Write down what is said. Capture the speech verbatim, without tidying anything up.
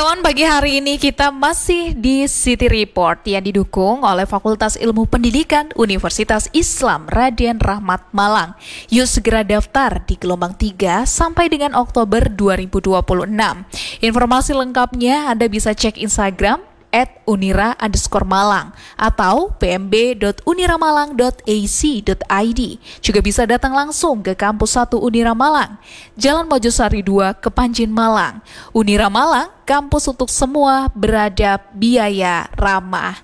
teman-teman, pagi hari ini kita masih di City Report yang didukung oleh Fakultas Ilmu Pendidikan Universitas Islam Raden Rahmat Malang. Yuk segera daftar di gelombang tiga sampai dengan Oktober dua ribu dua puluh enam. Informasi lengkapnya Anda bisa cek Instagram at unira underscore malang atau p m b dot uniramalang dot a c dot i d. Juga bisa datang langsung ke kampus satu Unira Malang, Jalan Mojosari dua, Kepanjen Malang. Unira Malang, kampus untuk semua, beradab, biaya ramah.